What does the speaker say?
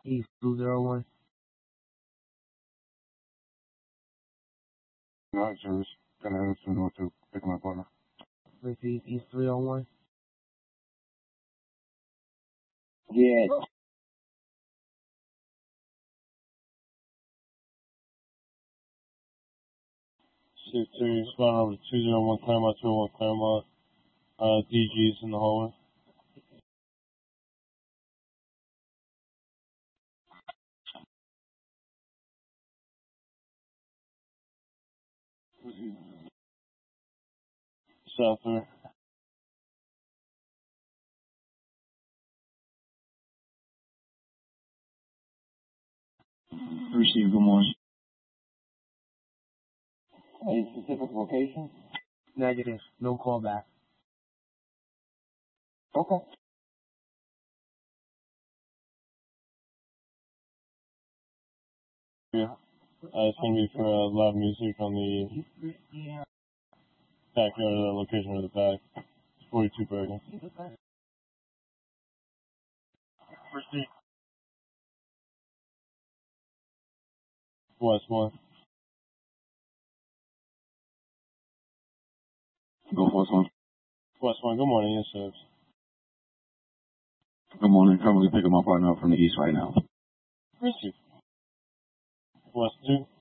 East 201. United Service. Got an Edison North to pick up my partner. Receive East 301. Yeah. Six two, spot over 201 Claremont, 201 Claremont. DG's in the hallway. South there. Receive, good morning. Any specific location? Negative. No callback. Okay. Yeah. It's going to be for live music on the backyard of that location of the back. It's 42 Bergen. Receive. West 1. Go West 1. West 1, good morning, yes, sir. Good morning. Currently picking my partner up from the east right now. Receive. West 2.